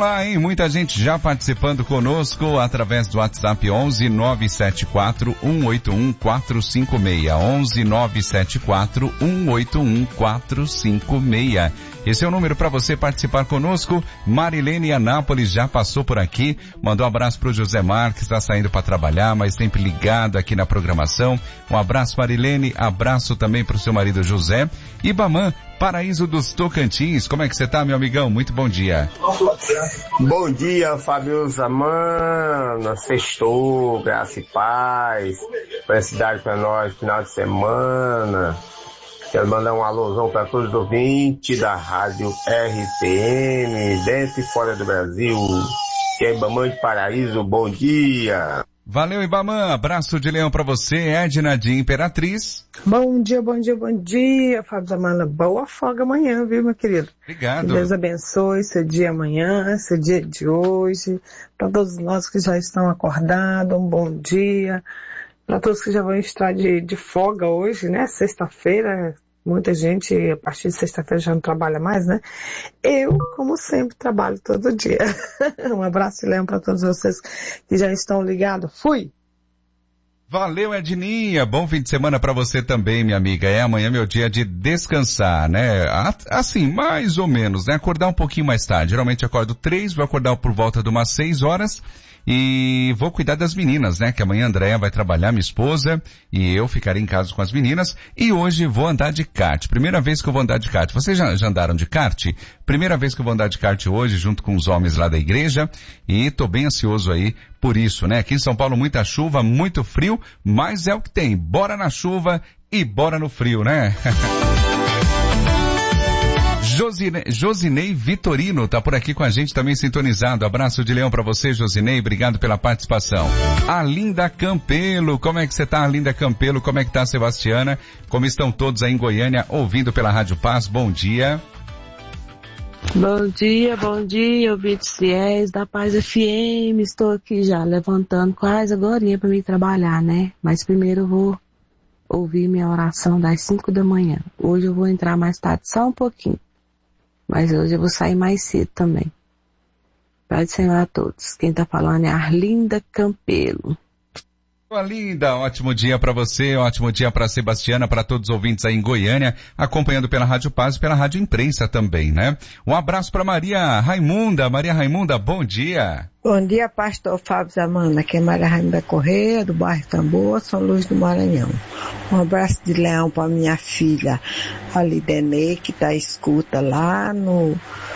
lá, hein? Muita gente já participando conosco através do WhatsApp 11 974 181 456. 11 974 181 456. Esse é o número para você participar conosco. Marilene Anápolis já passou por aqui, mandou um abraço pro José Marques, está saindo para trabalhar, mas sempre ligado aqui na programação. Um abraço, Marilene, abraço também pro seu marido José. Ibamã, Paraíso dos Tocantins, como é que você tá, meu amigão? Muito bom dia. Bom dia, Fábio Zamana, sextou, graça e paz, felicidade para nós, final de semana. Quero mandar um alôzão para todos os ouvintes da Rádio RPM, dentro e fora do Brasil. Que é Ibamã de Paraíso, bom dia. Valeu, Ibamã, abraço de leão para você, Edna de Imperatriz. Bom dia, Fábio Zamana. Boa folga amanhã, viu, meu querido? Obrigado. Que Deus abençoe seu dia amanhã, seu dia de hoje. Para todos nós que já estão acordados, um bom dia. Para todos que já vão estar de folga hoje, né? Sexta-feira, muita gente a partir de sexta-feira já não trabalha mais, né? Eu, como sempre, trabalho todo dia. Um abraço e leão para todos vocês que já estão ligados. Fui! Valeu, Edninha. Bom fim de semana para você também, minha amiga. Amanhã meu dia de descansar, né? Assim, mais ou menos, né? Acordar um pouquinho mais tarde. Geralmente acordo 3, vou acordar por volta de umas 6 horas. E vou cuidar das meninas, né? Que amanhã a Andréia vai trabalhar, minha esposa, e eu ficarei em casa com as meninas. E hoje vou andar de kart. Primeira vez que eu vou andar de kart. Vocês já andaram de kart? Primeira vez que eu vou andar de kart hoje, junto com os homens lá da igreja. E tô bem ansioso aí por isso, né? Aqui em São Paulo muita chuva, muito frio, mas é o que tem. Bora na chuva e bora no frio, né? Josinei Vitorino tá por aqui com a gente também sintonizado. Abraço de leão pra você, Josinei. Obrigado pela participação. Arlinda Campelo. Como é que você tá, Arlinda Campelo? Como é que tá, Sebastiana? Como estão todos aí em Goiânia ouvindo pela Rádio Paz? Bom dia. Bom dia, ouvintes fiéis da Paz FM. Estou aqui já levantando quase agorinha para me trabalhar, né? Mas primeiro eu vou ouvir minha oração das 5 da manhã. Hoje eu vou entrar mais tarde, só um pouquinho. Mas hoje eu vou sair mais cedo também. Paz do Senhor a todos. Quem tá falando é Arlinda Campelo. Arlinda, ótimo dia para você, ótimo dia para Sebastiana, para todos os ouvintes aí em Goiânia, acompanhando pela Rádio Paz e pela Rádio Imprensa também, né? Um abraço para Maria Raimunda. Maria Raimunda, bom dia. Bom dia, pastor Fábio Zamana, aqui é Maria Raimunda Correia, do bairro Tambor, São Luís do Maranhão. Um abraço de leão para minha filha, a Lidenei, que tá escuta lá no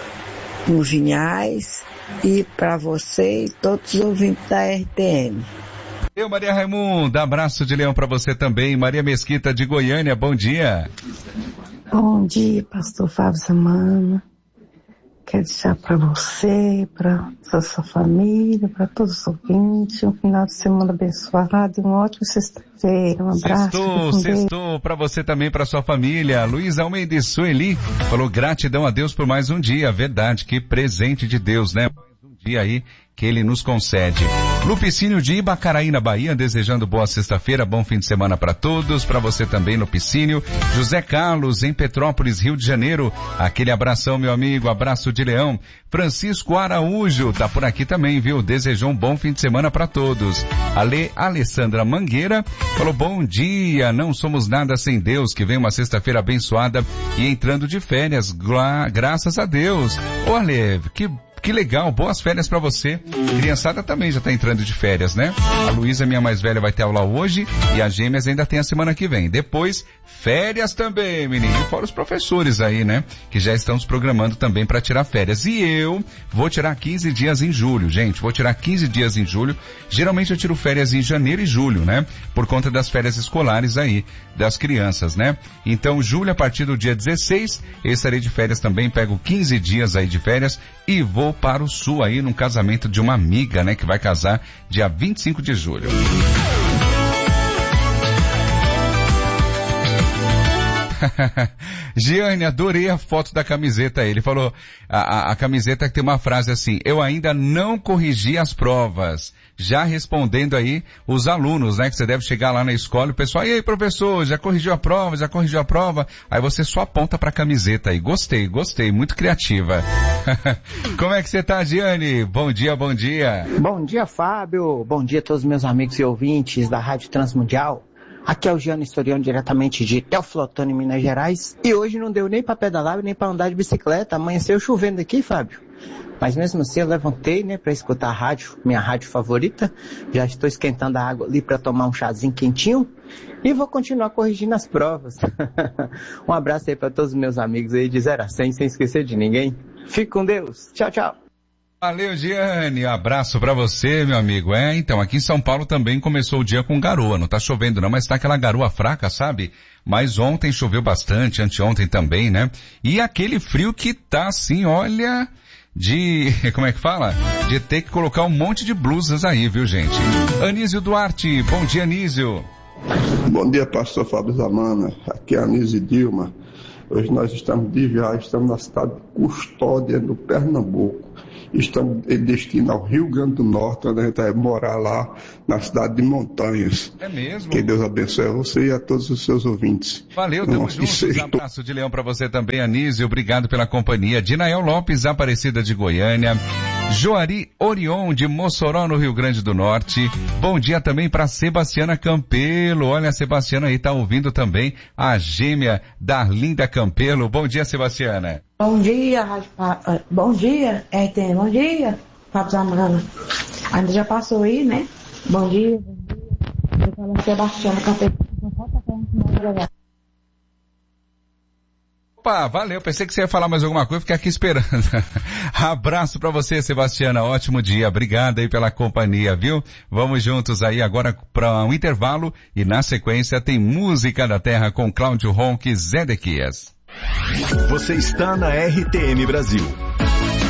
Vinhais, e para você e todos os ouvintes da RTM. Eu, Maria Raimunda, abraço de leão para você também. Maria Mesquita de Goiânia, bom dia. Bom dia, pastor Fábio Zamana. Quero deixar para você, para sua família, para todos os ouvintes, um final de semana abençoado e uma ótima sexta-feira. Um abraço. Sextou para você também, para sua família. Luiz Almeida Sueli falou gratidão a Deus por mais um dia. Verdade, que presente de Deus, né? Mais um dia aí que ele nos concede. Lupicínio de Ibacaraí, na Bahia, desejando boa sexta-feira, bom fim de semana para todos, para você também, Lupicínio. José Carlos, em Petrópolis, Rio de Janeiro, aquele abração, meu amigo, abraço de leão. Francisco Araújo, tá por aqui também, viu? Desejou um bom fim de semana para todos. Alessandra Mangueira falou, bom dia, não somos nada sem Deus, que vem uma sexta-feira abençoada e entrando de férias, graças a Deus. Ô Ale, que legal, boas férias pra você. Criançada também já tá entrando de férias, né? A Luísa, minha mais velha, vai ter aula hoje e as gêmeas ainda tem a semana que vem. Depois, férias também, menino. Fora os professores aí, né? Que já estão se programando também pra tirar férias. E eu vou tirar 15 dias em julho, gente. Vou tirar 15 dias em julho. Geralmente eu tiro férias em janeiro e julho, né? Por conta das férias escolares aí, das crianças, né? Então, julho, a partir do dia 16, eu estarei de férias também. Pego 15 dias aí de férias e vou para o sul aí num casamento de uma amiga, né, que vai casar dia 25 de julho. Giane, adorei a foto da camiseta. Ele falou, a camiseta que tem uma frase assim: eu ainda não corrigi as provas. Já respondendo aí os alunos, né? Que você deve chegar lá na escola e o pessoal, e aí, professor, já corrigiu a prova? Já corrigiu a prova? Aí você só aponta pra camiseta aí. Gostei, muito criativa. Como é que você tá, Giane? Bom dia, bom dia. Bom dia, Fábio. Bom dia a todos os meus amigos e ouvintes da Rádio Transmundial. Aqui é o Giano Historiano, diretamente de Teoflotano, em Minas Gerais. E hoje não deu nem pra pedalar, nem pra andar de bicicleta. Amanheceu chovendo aqui, Fábio. Mas mesmo assim eu levantei, né, pra escutar a rádio, minha rádio favorita. Já estou esquentando a água ali pra tomar um chazinho quentinho. E vou continuar corrigindo as provas. Um abraço aí pra todos os meus amigos aí de 0 a 100, sem esquecer de ninguém. Fique com Deus. Tchau, tchau. Valeu, Giane. Abraço pra você, meu amigo. Então, aqui em São Paulo também começou o dia com garoa. Não tá chovendo não, mas tá aquela garoa fraca, sabe? Mas ontem choveu bastante, anteontem também, né? E aquele frio que tá assim, olha, como é que fala? De ter que colocar um monte de blusas aí, viu, gente? Anísio Duarte. Bom dia, Anísio. Bom dia, pastor Fábio Zamana. Aqui é Anísio Dilma. Hoje nós estamos de viagem, estamos na cidade de Custódia, no Pernambuco. Estamos em destino ao Rio Grande do Norte, onde a gente vai morar lá na cidade de Montanhas. É mesmo? Que Deus abençoe a você e a todos os seus ouvintes. Valeu, tamo juntos. Um abraço de leão pra você também, Anísio. Obrigado pela companhia. Dinael Lopes, Aparecida de Goiânia. Joari Orion, de Mossoró, no Rio Grande do Norte. Bom dia também para Sebastiana Campelo. Olha, a Sebastiana aí tá ouvindo também, a gêmea da Linda Campelo. Bom dia, Sebastiana. Bom dia, bom dia, bom dia, Fábio Zamana. Ainda já passou aí, né? Bom dia. Eu falo Sebastiana Campelo. Opa, valeu, pensei que você ia falar mais alguma coisa, fiquei aqui esperando. Abraço pra você, Sebastiana, ótimo dia, obrigado aí pela companhia, viu? Vamos juntos aí agora para um intervalo e na sequência tem Música da Terra com Cláudio Ronque e Zedequias. Você está na RTM Brasil.